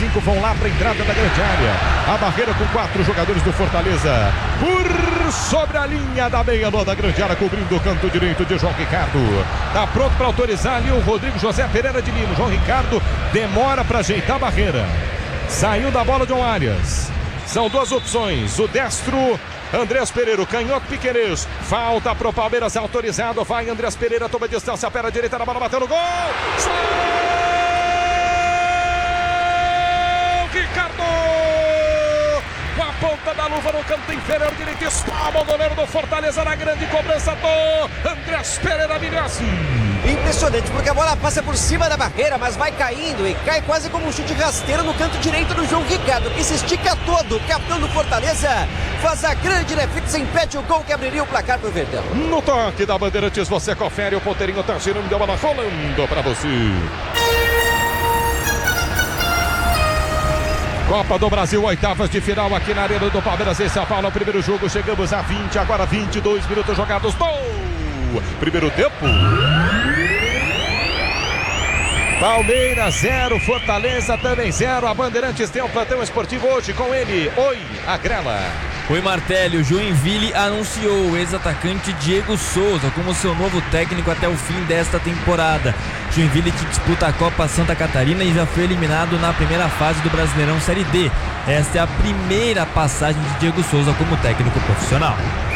5 vão lá para a entrada da grande área. A barreira com 4 jogadores do Fortaleza. Por sobre a linha da meia-lua da grande área, cobrindo o canto direito de João Ricardo. Está pronto para autorizar ali o Rodrigo José Pereira de Lima. João Ricardo demora para ajeitar a barreira. Saiu da bola John Arias. São duas opções. O destro, Andrés Pereira, o canhoto Piquerez. Falta pro Palmeiras, autorizado. Vai Andrés Pereira, toma distância, pera direita na bola, bateu no gol. Ricardo! Com a ponta da luva no canto inferior direito, espalma o goleiro do Fortaleza na grande cobrança do Andrés Pereira Milhassi. Impressionante, porque a bola passa por cima da barreira, mas vai caindo e cai quase como um chute rasteiro no canto direito do João Ricardo, que se estica todo. O capitão do Fortaleza faz a grande defesa, impede o gol que abriria o placar pro Verdão. No toque da Bandeirantes, você confere, o ponteirinho tá girando, deu uma rolando pra você. Copa do Brasil, oitavas de final aqui na Arena do Palmeiras em São Paulo. O primeiro jogo, chegamos a 20, agora 22 minutos jogados. Gol! Primeiro tempo. Palmeiras 0, Fortaleza também 0. A Bandeirantes tem um plantão esportivo hoje com ele. Oi, Agrela. Oi, Martelli. O Joinville anunciou o ex-atacante Diego Souza como seu novo técnico até o fim desta temporada. Joinville que disputa a Copa Santa Catarina e já foi eliminado na primeira fase do Brasileirão Série D. Esta é a primeira passagem de Diego Souza como técnico profissional.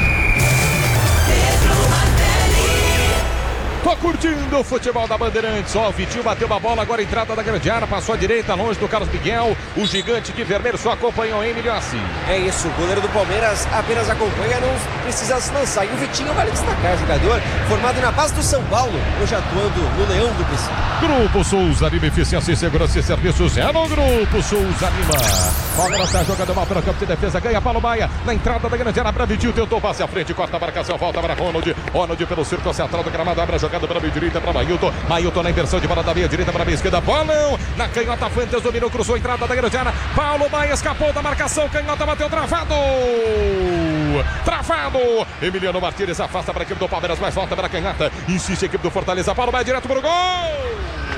Tô curtindo o futebol da Bandeirantes. Ó, o Vitinho bateu uma bola, agora entrada da grande área, passou à direita, longe do Carlos Miguel. O gigante de vermelho só acompanhou, hein, Milhassi? É isso, o goleiro do Palmeiras apenas acompanha, não precisa se lançar. E o Vitinho vale destacar, jogador formado na base do São Paulo, hoje atuando no Leão do PC. Grupo Souza Lima, eficiência e segurança e serviços é no Grupo Souza Lima. Palmeiras está jogando mal para o campo de defesa, ganha Paulo Maia na entrada da grande área para Vitinho, tentou passe à frente, corta a marcação, volta para Ronald. Ronald pelo círculo central do gramado, abre a jogada para a meia direita para Mailton. Mailton na inversão de bola da meia direita para a meia esquerda. Bolão na canhota, Fuentes dominou, cruzou a entrada da grande área. Paulo Maia escapou da marcação, canhota bateu travado. Travado. Emiliano Martínez afasta para a equipe do Palmeiras, mas volta para a canhota. Insiste a equipe do Fortaleza. Paulo Maia direto para o gol.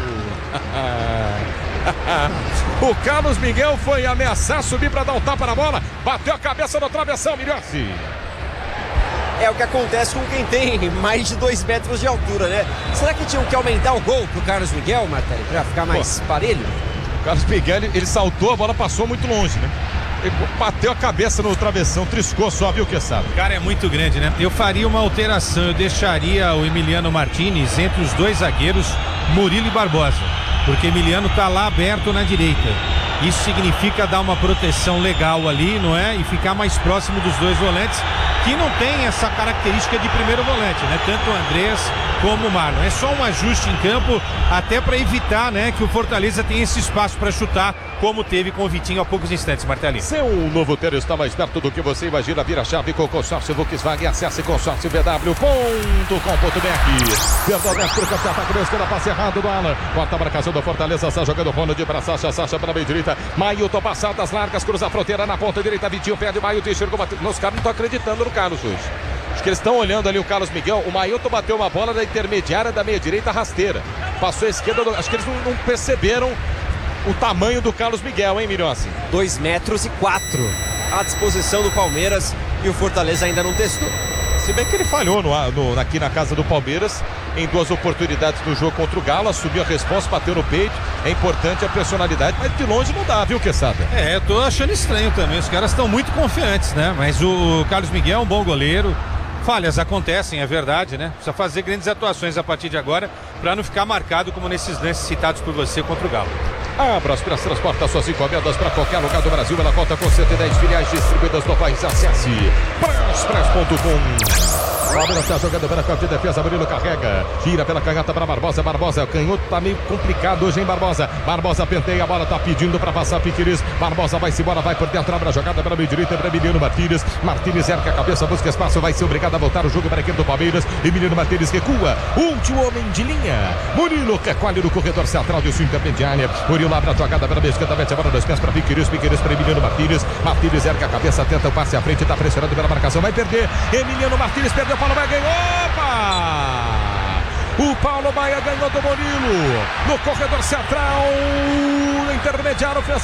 O Carlos Miguel foi ameaçar subir para dar um tapa na bola. Bateu a cabeça no travessão, Milhassi. É o que acontece com quem tem mais de 2 metros de altura, né? Será que tinham que aumentar o gol pro Carlos Miguel, Martelli, pra ficar mais parelho? O Carlos Miguel, ele saltou, a bola passou muito longe, né? Ele bateu a cabeça no travessão, triscou só, viu, que sabe? O cara é muito grande, né? Eu faria uma alteração, eu deixaria o Emiliano Martínez entre os dois zagueiros, Murilo e Barbosa, porque Emiliano tá lá aberto na direita. Isso significa dar uma proteção legal ali, não é? E ficar mais próximo dos dois volantes, que não tem essa característica de primeiro volante, né? Tanto o Andrés como o Marlon. É só um ajuste em campo, até para evitar, né, que o Fortaleza tenha esse espaço para chutar, como teve com o Vitinho há poucos instantes, Martelinho. Seu novo ter está mais perto do que você imagina. Vira a chave com o consórcio Volkswagen. Acesse consórciovw.com.br. Perdão, dentro do campo, ataque da esquerda, passe errado do Alan. Quarta marcação do Fortaleza, está jogando Ronald para Sacha, Sacha para a meia direita. Mailton, passadas largas, cruza a fronteira na ponta direita. Vitinho perde, Mailton enxergou, bateu. Os caras não estão acreditando no Carlos hoje. Acho que eles estão olhando ali o Carlos Miguel. O Mailton bateu uma bola da intermediária da meia direita rasteira. Passou a esquerda, acho que eles não perceberam o tamanho do Carlos Miguel, hein, Milhassi? 2 metros e 4 à disposição do Palmeiras e o Fortaleza ainda não testou. Se bem que ele falhou aqui na casa do Palmeiras em 2 oportunidades no jogo contra o Galo, assumiu a resposta, bateu no peito. É importante a personalidade, mas de longe não dá, viu, Quesada? Eu tô achando estranho também. Os caras estão muito confiantes, né? Mas o Carlos Miguel é um bom goleiro. Falhas acontecem, é verdade, né? Precisa fazer grandes atuações a partir de agora para não ficar marcado como nesses lances citados por você contra o Galo. Abra as Press, transporta suas encomendas para qualquer lugar do Brasil. Ela conta com 110 filiais distribuídas no país. Acesse press.com. Palmeiras está jogando pela campo de defesa, Murilo carrega, tira pela canhota para Barbosa, o canhoto tá meio complicado hoje, hein, Barbosa penteia, a bola tá pedindo para passar Piquerez, Barbosa vai-se embora, vai por dentro, abre a jogada para a meia direita, para Emiliano Martínez ergue a cabeça, busca espaço, vai ser obrigado a voltar o jogo para a equipe do Palmeiras. Emiliano Martínez recua, último homem de linha, Murilo recolhe no corredor central de sua intermediária, Murilo abre a jogada para a esquerda, mete a bola 2 pés para Piquerez para Emiliano Martínez ergue a cabeça, tenta o passe à frente, tá pressionando pela marcação, vai perder, Emiliano Martínez perdeu, Paulo Maia ganhou, opa! O Paulo Maia ganhou do Murilo no corredor central, intermediário ofensivo.